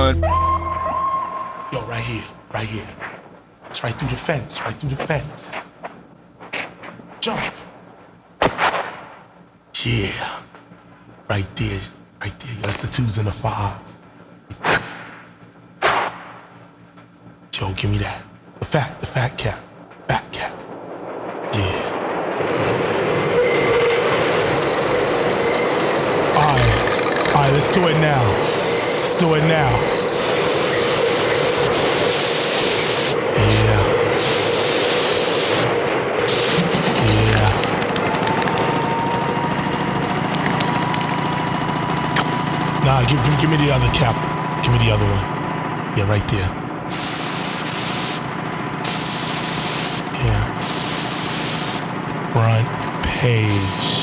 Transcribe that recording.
Yo, right here, right here. It's right through the fence, right through the fence. Jump. Yeah. Right there, right there. Yo, that's the 2s and the 5s. Yo, give me that. The fat cap. Fat cap. Yeah. Alright, let's do it now. Let's do it now. Yeah. Yeah. Nah, give me the other cap. Give me the other one. Yeah, right there. Yeah. Front page.